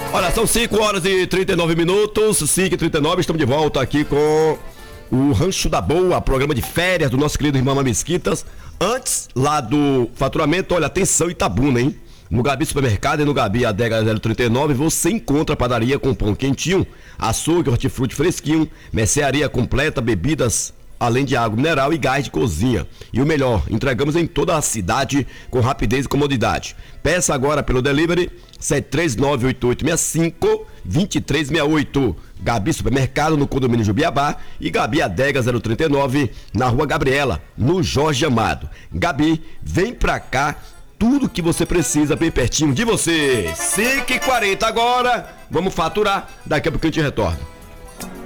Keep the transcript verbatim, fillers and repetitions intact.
Olha, são cinco horas e trinta e nove minutos, cinco e trinta e nove, estamos de volta aqui com o Rancho da Boa, programa de férias do nosso querido irmão Mesquitas. Antes, lá do faturamento, olha, atenção Itabuna, hein? No Gabi Supermercado e no Gabi Adega zero trinta e nove você encontra padaria com pão quentinho, açougue, hortifruti fresquinho, mercearia completa, bebidas, além de água mineral e gás de cozinha. E o melhor, entregamos em toda a cidade com rapidez e comodidade. Peça agora pelo delivery sete três nove oito oito seis cinco dois três seis oito. Gabi Supermercado no condomínio Jubiabá e Gabi Adega zero trinta e nove na Rua Gabriela, no Jorge Amado. Gabi, vem pra cá, tudo que você precisa bem pertinho de você. cinco e quarenta agora, vamos faturar, daqui a pouco a gente retorna.